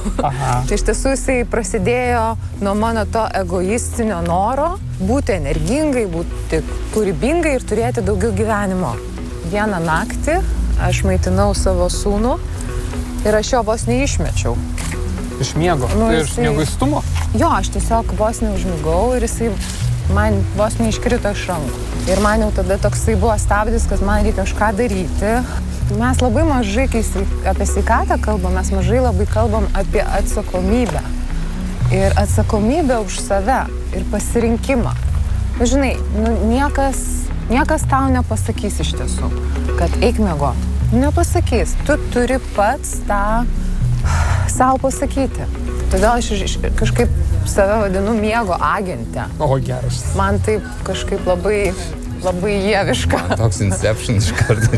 Tai iš tiesų jisai prasidėjo nuo mano to egoistinio noro būti energingai, būti kūrybingai ir turėti daugiau gyvenimo. Vieną naktį aš maitinau savo sūnų ir aš jo vos neišmečiau. Iš miego? Iš mieguistumo? Jo, aš tiesiog vos neužmigau ir jisai man vos neiškrito iš rankų. Ir man jau tada toksai buvo stabdis, kad man reikia kažką daryti. Mes labai mažai, kai apie sveikatą kalbam, mes mažai labai kalbam apie atsakomybę. Ir atsakomybę už save ir pasirinkimą. Nu, žinai, niekas tau nepasakys iš tiesų, kad eik miegot. Nepasakys. Tu turi pats tą savo pasakyti. Todėl aš kažkaip save vadinu miego agente. O, geras. Man taip kažkaip labai jėviška. Man toks Inception iš karto.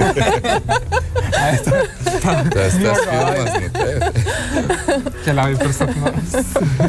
Tas filmas, nu taip. Keliauji per sapnus.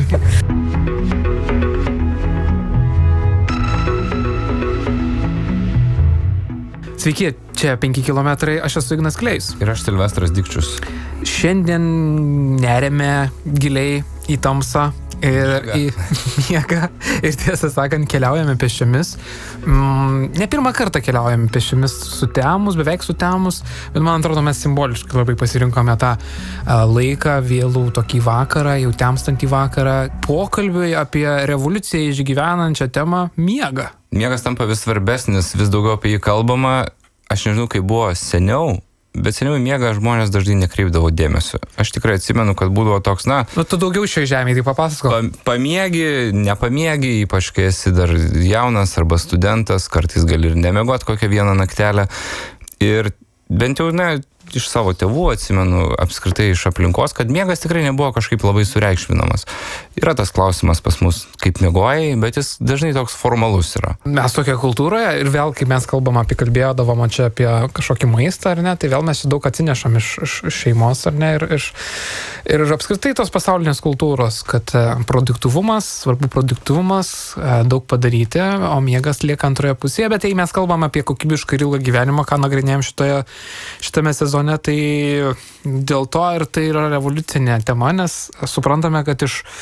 Sveiki, čia 5 kilometrai, aš esu Ignas Klėjus. Ir aš Silvestras Dikčius. Šiandien nerėme giliai į tamsą ir į miegą. Ir tiesą sakant, keliaujame pėsčiomis. Ne pirmą kartą keliaujame pėsčiomis sutemus, beveik sutemus, bet man atrodo, mes simboliškai labai pasirinkome tą laiką, vėlų tokį vakarą, jau temstantį vakarą, pokalbiui apie revoliuciją išgyvenančią temą miegą. Miegas tampa vis svarbesnis, vis daugiau apie jį kalbama. Aš nežinau, kaip buvo seniau, bet seniau į miegą žmonės dažnai nekreipdavo dėmesio. Aš tikrai atsimenu, kad būdavo toks, tu daugiau šioje žemėje, tai papasakok. Pamiegi, nepamiegi, ypač kai esi dar jaunas arba studentas, kartais gali ir nemiegot kokią vieną naktelę. Ir bent jau, iš savo tėvų atsimenu, apskritai iš aplinkos, kad miegas tikrai nebuvo kažkaip labai sureikšminamas. Yra tas klausimas pas mus, kaip miegojai, bet jis dažnai toks formalus yra. Mes tokia kultūroje ir vėl, kai mes kalbėjom čia apie kažkokį maistą, ar ne, tai vėl mes daug atsinešam iš šeimos, ar ne, ir apskritai tos pasaulinės kultūros, kad svarbu produktyvumas, daug padaryti, o miegas lieka antroje pusėje, bet jei mes kalbam apie kokybišką ir ilgą gyvenimą, ką nagrinėjom šitame sezone, tai dėl to ir tai yra revoliucinė tema, nes suprantame, kad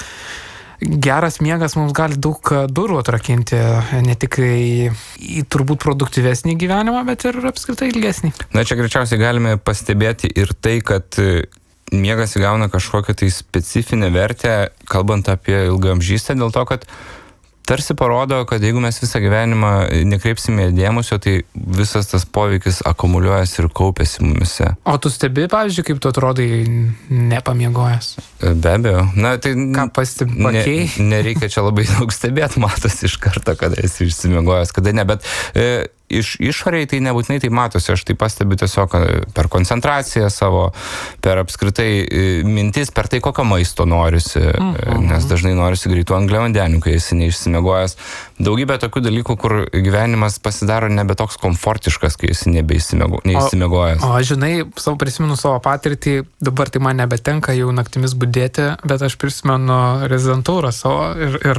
geras miegas mums gali daug durų atrakinti, ne tik į turbūt produktyvesnį gyvenimą, bet ir apskritai ilgesnį. Čia greičiausiai galime pastebėti ir tai, kad miegas įgauna kažkokią tai specifinę vertę, kalbant apie ilgaamžystę, dėl to, kad tarsi parodo, kad jeigu mes visą gyvenimą nekreipsime dėmesio, tai visas tas poveikis akumuliuojasi ir kaupiasi mumise. O tu stebi, pavyzdžiui, kaip tu atrodai nepamiegojęs? Be abejo. Tai ką pastebi? Nereikia čia labai daug stebėti, matosi iš karto, kada esi išsimiegojęs, kada ne, bet iš išorėje tai nebūtinai tai matosi, aš tai pastebiu tiesiog per koncentraciją savo, per apskritai mintis, per tai, kokio maisto norisi, nes dažnai norisi greitų angliavandenių, kai esi neišsimiegojęs. Daugybė tokių dalykų, kur gyvenimas pasidaro nebe toks komfortiškas, kai esi neišsimiegojęs. O žinai, prisimenu savo patirtį, dabar tai man nebetenka jau naktimis budėti, bet aš prisimenu rezidentūrą savo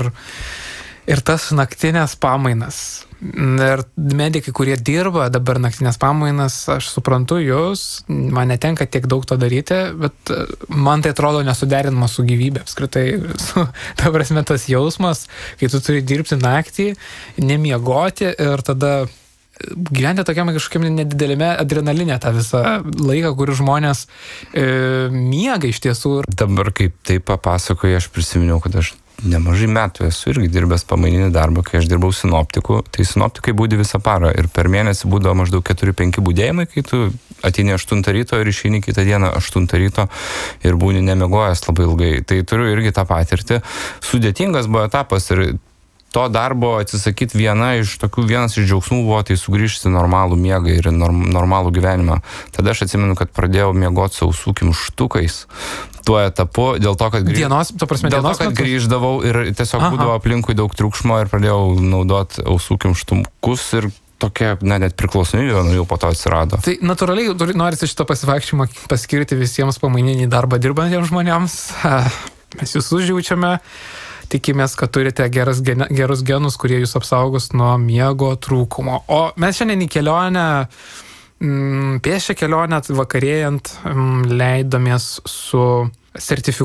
ir tas naktinės pamainas. Ir medikai, kurie dirba dabar naktinės pamainas, aš suprantu jūs, man netenka tiek daug to daryti, bet man tai atrodo nesuderinama su gyvybė. Apskritai, ta prasme, tas jausmas, kai tu turi dirbti naktį, nemiegoti ir tada gyventi tokiam kažkokiam nedidelėme adrenalinė tą visą laiką, kur žmonės miega iš tiesų. Dabar kaip tai papasakoju, aš prisiminiau, kad aš nemažai metų esu irgi dirbęs pamaininį darbą, kai aš dirbau sinoptiku. Tai sinoptikai būdi visą parą ir per mėnesį būdavo maždaug 4-5 būdėjimai, kai tu ateini 8 ryto ir išeini kitą dieną 8 ryto ir būni nemiegojęs labai ilgai. Tai turiu irgi tą patirtį. Sudėtingas buvo etapas ir to darbo atsisakyti vienas iš džiaugsmų buvo tai sugrįžti normalų miegą ir normalų gyvenimą. Tada aš atsimenu, kad pradėjau miegoti sausų kimštukais tuo etapu, dėl to, kad grįždavau ir tiesiog būdavo aplinkui daug triukšmo ir pradėjau naudoti ausų kimštukus ir tokia, net priklausomybė jau po to atsirado. Tai natūraliai norisi šitą pasivaikščiojimą paskirti visiems pamaininį darbą dirbantiems žmonėms. Mes jūs užjaučiame. Tikimės, kad turite gerus genus, kurie jūs apsaugos nuo miego trūkumo. O mes šiandien į kelionę, pėsčią kelionę, vakarėjant, leidomės su